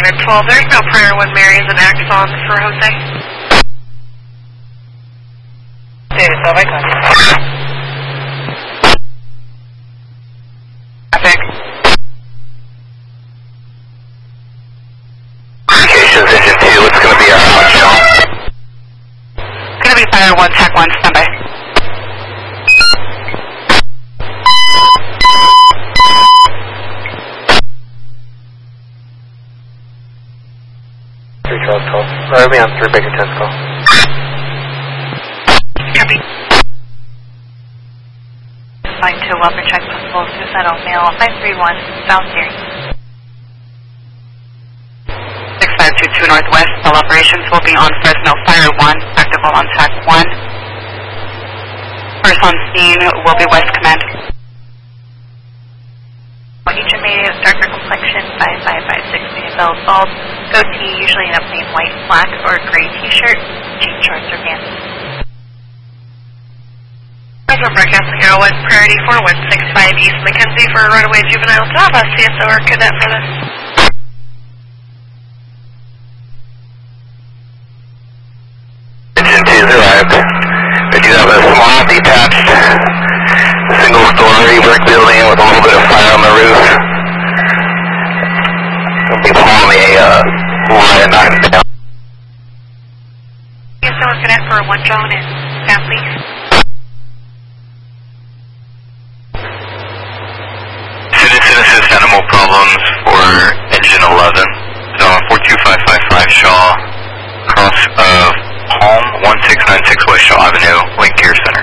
12. There's no prior 1 Mary's and Axon for Jose. Data 12, I got it. Traffic. Communications engine 2, it's going to be our shell. Going to be fire 1, TAC 1, standby. Or are we on 3 Baker 10 call? Copy. Line 2, welfare check, possible suicidal male, 531, South Series. 6522 Northwest, all operations will be on Fresno Fire 1, active on TAC 1. First on scene will be West Command. Each immediate darker complexion, 5556 bell assault, goatee, usually in a plain white, black, or gray t-shirt, jean shorts or pants. We're broadcasting Air 1, priority 4165 East Mackenzie for a runaway juvenile Java, CSO or cadet for this. Engine 2's arrived. We do have a small detached single-story brick building with a little bit of fire on the roof. We'll be pulling the line and knocking it down. CSO or cadet for 1 drone and staff please. Citizen assist animal problems for engine 11. Zone 42555 Shaw, cross of Palm 1696 West Shaw Avenue, Lake Care Center.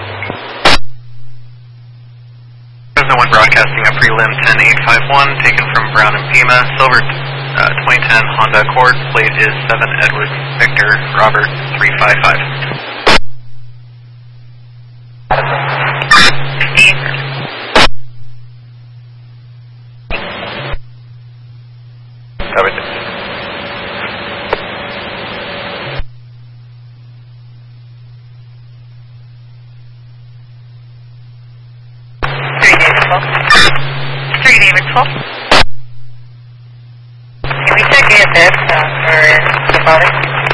Fresno 1 broadcasting a prelim 10851 taken from Brown and Pima, silver 2010 Honda Accord, plate is 7 Edward Victor Robert 355. Covered. Can we check AFS for the father?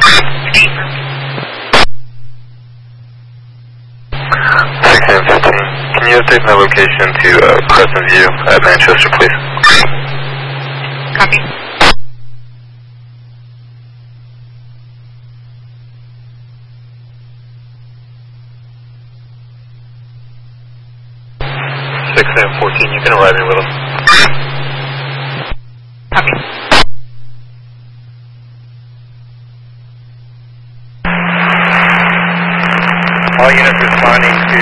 615. Can you update my location to Crescent View at Manchester, please? Copy. You can arrive here with us. Copy. All units responding to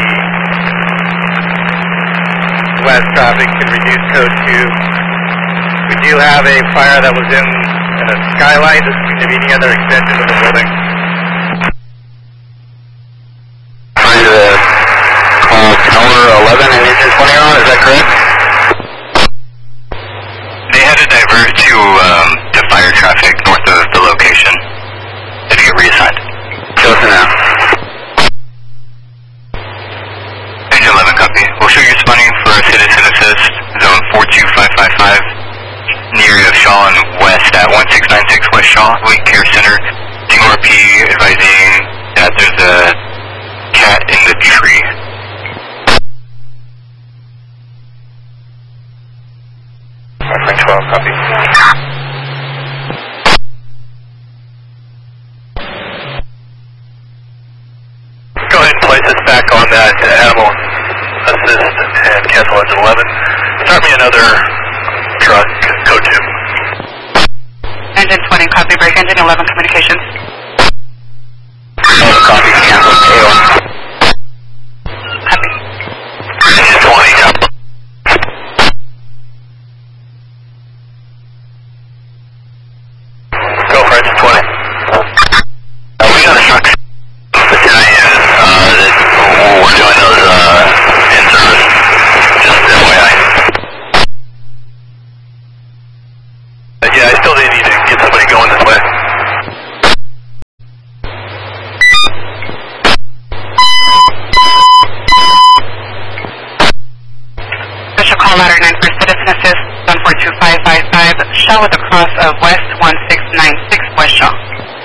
the west traffic can reduce code 2. We do have a fire that was in a skylight. This is going to be the other extension of the building. Trying to call Tower 11 and engine 20 on, is that correct? They had to divert to fire traffic north of the location. Did it get reassigned? Close enough. Engine 11 copy. We'll show you spawning for citizen assist, zone 42555, near of Shaw and West at 1696 West Shaw, Lake Care Center. TRP advising that there's a cat in the tree. Frank 12, copy. Go ahead and place us back on that animal assist and cancel engine 11. Start me another truck, code 2. Engine 20, copy, break engine 11 communications. Copy, cancel, AO. Copy. Engine 20, copy. Go for engine 20. We got a truck battalion that we're doing those in service. Just FYI. Yeah, I still need to get somebody going this way. Special call ladder 9 for citizen assist, 142 42555, Shaw with a cross of West 1696 West Shaw.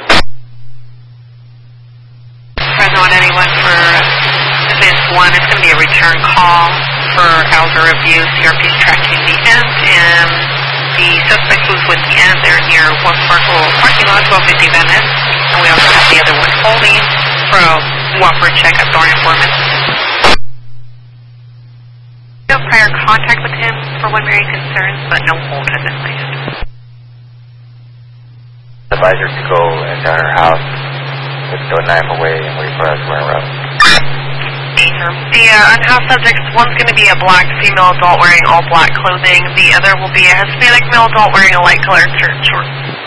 Fresno on anyone for Advance 1, it's going to be a return call for elder abuse. CRP's tracking the end, and the suspect who's with the end, they're near West Sparkle parking lot, 1250 Van Ness, and we also have the other one holding for a Wofford check at Thorn Informant. No prior contact with him for one very concerns, but no hold has been placed. Advisor to go into her house, let's go a knife away and wait for us to run around. The unhoused subjects, one's going to be a black female adult wearing all black clothing. The other will be a Hispanic male adult wearing a light colored shirt and shorts.